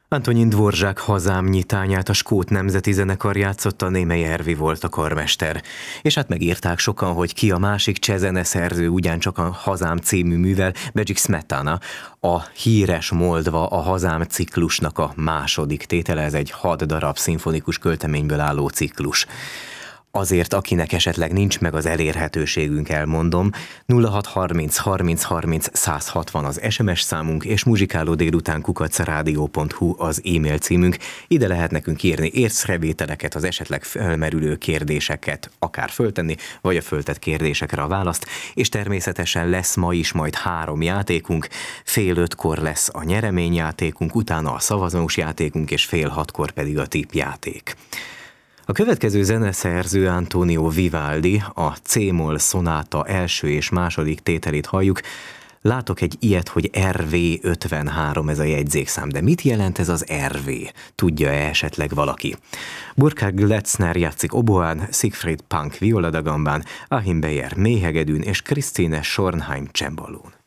Antonin Dvorzsák Hazám nyitányát a skót nemzeti zenekar játszotta, Némely Ervi volt a karmester. És hát megírták sokan, hogy ki a másik cseh zeneszerző ugyancsak a Hazám című művel, Bedřich Smetana, a híres Moldva a Hazám ciklusnak a második tétele, ez egy 6 darab szimfonikus költeményből álló ciklus. Azért, akinek esetleg nincs meg az elérhetőségünk, elmondom, 0630 30 30 160 az SMS számunk, és muzsikálódélután@radio.hu az e-mail címünk. Ide lehet nekünk írni észrevételeket, az esetleg felmerülő kérdéseket akár föltenni, vagy a föltett kérdésekre a választ, és természetesen lesz ma is majd 3 játékunk, 4:30 lesz a nyereményjátékunk, utána a szavazós játékunk, és 5:30 pedig a tippjáték. A következő zeneszerző Antonio Vivaldi, a C-moll szonáta első és második tételét halljuk. Látok egy ilyet, hogy RV53 ez a jegyzékszám, de mit jelent ez az RV? Tudja-e esetleg valaki? Burkhard Gletzner játszik oboán, Siegfried Punk violadagambán, Achim Beyer méhegedűn és Christine Schornheim csembalón.